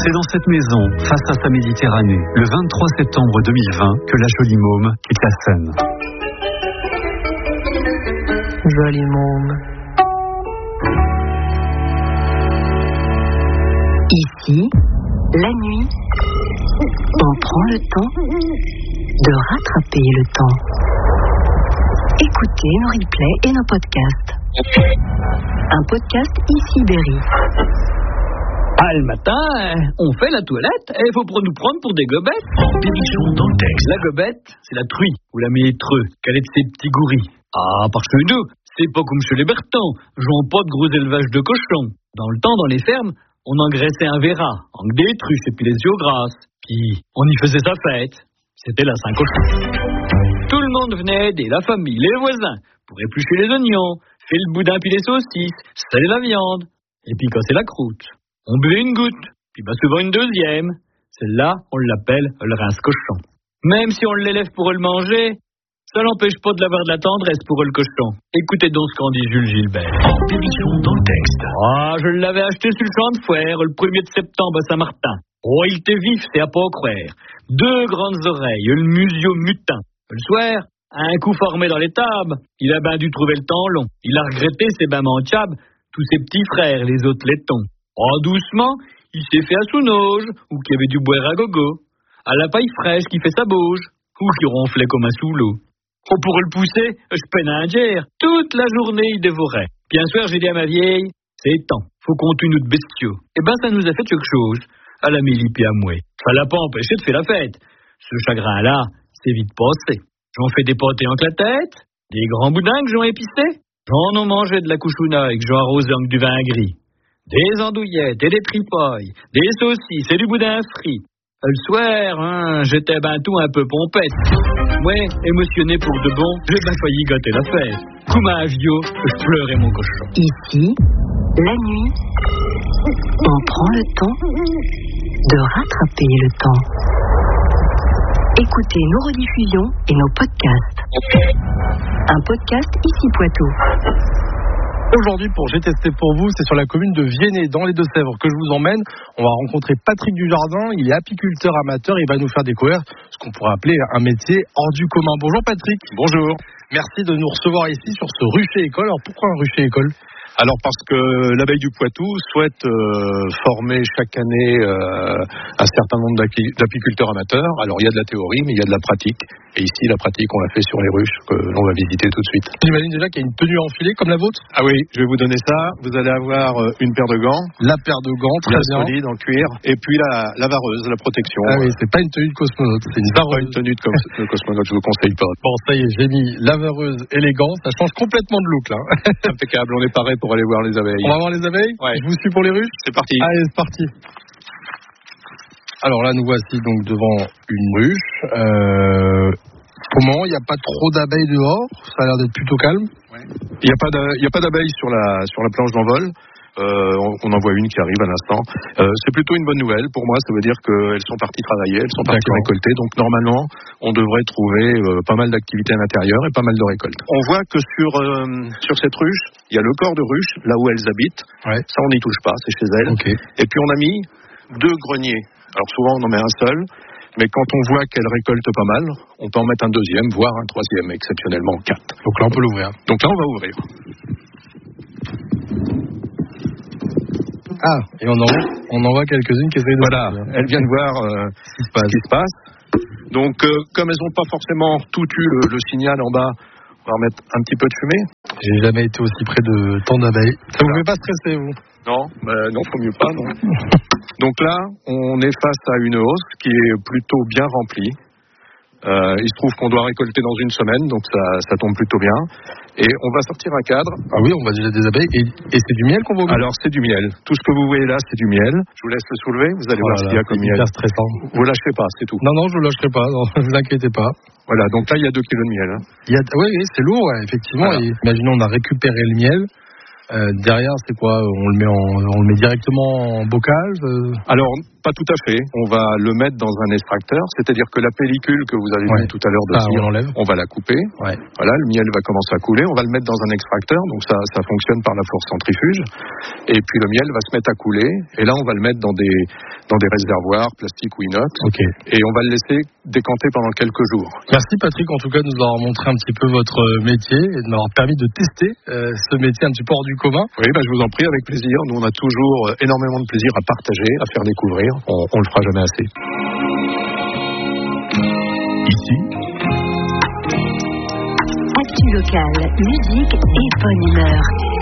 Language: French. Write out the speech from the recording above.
C'est dans cette maison, face à sa Méditerranée, le 23 septembre 2020, que la jolie môme quitte la scène. Jolie môme. Ici, la nuit, on prend le temps de rattraper le temps. Écoutez nos replays et nos podcasts. Un podcast ici Berry. Ah, le matin, on fait la toilette et il faut nous prendre pour des gobettes. Bibichon dans le texte. La gobette, c'est la truie, ou la métreux, qu'elle est de ses petits gouris. Ah, par chez nous, c'est pas comme chez les Bertans, jouant pas de gros élevage de cochons. Dans le temps, dans les fermes, on engraissait un verra, avec des truches et puis les yeux grasses. Puis, on y faisait sa fête. C'était la Saint-Cochon. Tout le monde venait aider, la famille, les voisins, pour éplucher les oignons, faire le boudin puis les saucisses, saler la viande, et puis casser la croûte. On buvait une goutte, puis souvent une deuxième. Celle-là, on l'appelle le rince-cochon. Même si on l'élève pour le manger, ça n'empêche pas de l'avoir de la tendresse pour le cochon. Écoutez donc ce qu'en dit Jules Gilbert. Bibichon dans le texte. Ah, je l'avais acheté sur le champ de foire le 1er de septembre à Saint-Martin. Oh, il était vif, c'est à pas croire. 2 grandes oreilles, le musio mutin. Le soir, un coup formé dans les tables, il a bien dû trouver le temps long. Il a regretté ses bains manchables, tous ses petits frères, les autres laitons. Oh, doucement, il s'est fait à sous-noge, ou qu'il y avait du boire à gogo, à la paille fraîche qui fait sa bauge, ou qui ronflait comme un sous-l'eau. Oh, pour le pousser, je peine à dire. Toute la journée, il dévorait. Puis un soir, j'ai dit à ma vieille, c'est temps, faut qu'on tue notre bestiaux. Eh ben, ça nous a fait quelque chose, à la Mélie puis à moi. Ça l'a pas empêché de faire la fête. Ce chagrin-là, c'est vite passé. J'en fais des pâtés en la tête, des grands boudins que j'en épicé. J'en ai mangé de la couchouna et que j'en arrosé avec du vin gris. Des andouillettes et des tripailles, des saucisses et du boudin frit. Le soir, j'étais ben tout un peu pompette. Ouais, émotionné pour de bon, j'ai ben failli gâter la fête. Comme un vieux, je pleurais mon cochon. Ici, la nuit, on prend le temps de rattraper le temps. Écoutez nos rediffusions et nos podcasts. Un podcast ici Poitou. Aujourd'hui, pour J'ai testé pour vous, c'est sur la commune de Viennet, dans les Deux-Sèvres, que je vous emmène. On va rencontrer Patrick Dujardin. Il est apiculteur amateur. Il va nous faire découvrir ce qu'on pourrait appeler un métier hors du commun. Bonjour Patrick. Bonjour. Merci de nous recevoir ici sur ce rucher école. Alors pourquoi un rucher école ? Alors parce que l'abeille du Poitou souhaite former chaque année un certain nombre d'apiculteurs amateurs. Alors il y a de la théorie, mais il y a de la pratique. Et ici, la pratique, on l'a fait sur les ruches que l'on va visiter tout de suite. J'imagine déjà qu'il y a une tenue enfilée comme la vôtre. Ah oui, je vais vous donner ça. Vous allez avoir une paire de gants. La paire de gants, très bien. Solide, en cuir. Et puis la vareuse, la protection. Ah oui, c'est pas une tenue de cosmonaute, c'est une vareuse. Pas une tenue de cosmonaute, je vous conseille pas. Bon, ça y est, j'ai mis la vareuse et les gants. Ça change complètement de look, là. Impeccable, on est paré pour aller voir les abeilles. On va voir les abeilles ? Ouais. Je vous suis pour les ruches ? C'est parti. Allez, c'est parti. Alors là, nous voici donc devant une ruche. Pour le moment, il n'y a pas trop d'abeilles dehors. Ça a l'air d'être plutôt calme. Ouais. Il n'y a pas d'abeilles sur la planche d'envol. On en voit une qui arrive à l'instant. C'est plutôt une bonne nouvelle. Pour moi, ça veut dire qu'elles sont parties travailler, elles sont parties récolter. Donc normalement, on devrait trouver pas mal d'activités à l'intérieur et pas mal de récoltes. On voit que sur cette ruche, il y a le corps de ruche, là où elles habitent. Ouais. Ça, on n'y touche pas, c'est chez elles. Okay. Et puis on a mis 2 greniers. Alors souvent, on en met un seul. Mais quand on voit qu'elle récolte pas mal, on peut en mettre un 2e, voire un 3e, exceptionnellement 4. Donc là, on peut l'ouvrir. Donc là, on va ouvrir. Ah, et on en voit quelques-unes qui essayent de... Voilà, elles viennent voir ce qui se passe. Donc, comme elles n'ont pas forcément tout eu le signal en bas, on va remettre un petit peu de fumée. J'ai jamais été aussi près de tant d'abeilles. Ça vous fait pas stresser, vous ? Non, non, faut mieux pas, non. Donc là, on est face à une hausse qui est plutôt bien remplie. Il se trouve qu'on doit récolter dans une semaine, donc ça tombe plutôt bien. Et on va sortir un cadre. Ah oui, on va déjà des abeilles. Et c'est du miel qu'on va ouvrir ? Alors c'est du miel. Tout ce que vous voyez là, c'est du miel. Je vous laisse le soulever, vous allez voir ce qu'il y a comme miel. C'est hyper stressant. Vous lâchez pas, c'est tout. Non, je ne lâcherai pas, non, ne vous inquiétez pas. Voilà, donc là, il y a 2 kilos de miel. Hein. Oui, c'est lourd, ouais, effectivement. Voilà. Et, imaginons, on a récupéré le miel. Derrière, c'est quoi? On le met directement en bocal? Alors, pas tout à fait. On va le mettre dans un extracteur, c'est-à-dire que la pellicule que vous avez vue tout à l'heure de cire, on va la couper. Ouais. Voilà, le miel va commencer à couler. On va le mettre dans un extracteur, donc ça fonctionne par la force centrifuge. Et puis le miel va se mettre à couler. Et là, on va le mettre dans des réservoirs, plastique ou inox. Okay. Et on va le laisser décanter pendant quelques jours. Merci Patrick, en tout cas, de nous avoir montré un petit peu votre métier et de m'avoir permis de tester ce métier un petit peu hors du commun. Oui, je vous en prie, avec plaisir. Nous, on a toujours énormément de plaisir à partager, à faire découvrir. On le fera jamais assez. Ici, Actu locale, musique et bonne humeur.